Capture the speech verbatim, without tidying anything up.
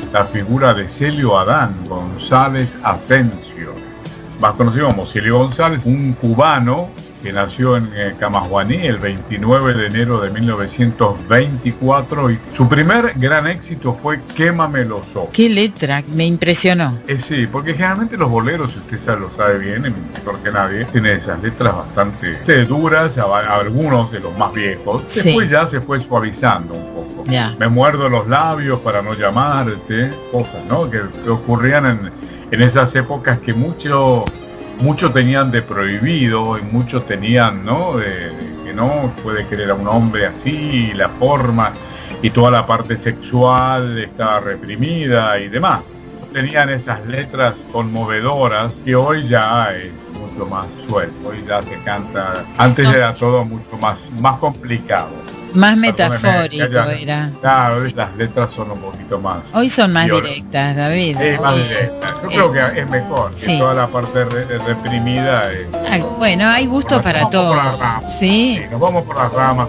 la figura de Celio Adán González Asensio, más conocido como Celio González, un cubano que nació en eh, Camajuaní el veintinueve de enero de mil novecientos veinticuatro, y su primer gran éxito fue Quémame los ojos. Qué letra, me impresionó. Eh, sí, porque generalmente los boleros, si usted sabe, lo sabe bien, mejor que nadie, tienen esas letras bastante eh, duras, a, a algunos de los más viejos. Sí. Después ya se fue suavizando un poco. Ya. Me muerdo los labios para no llamarte, cosas, ¿no? Que, que ocurrían en, en esas épocas que mucho... muchos tenían de prohibido y muchos tenían, ¿no? De, de que no puede querer a un hombre así, la forma y toda la parte sexual estaba reprimida y demás. Tenían esas letras conmovedoras que hoy ya es mucho más suelto, hoy ya se canta, antes Son... era todo mucho más, más complicado. Más metafórico era. Claro, sí. Las letras son un poquito más. Hoy son más violentas. Directas, David. Sí, más Hoy, directas. Yo eh, creo que es mejor que sí. toda la parte re reprimida. Eh, ah, bueno, hay gusto nos para vamos todo. por las ramas. Sí. Sí, nos vamos por las ramas.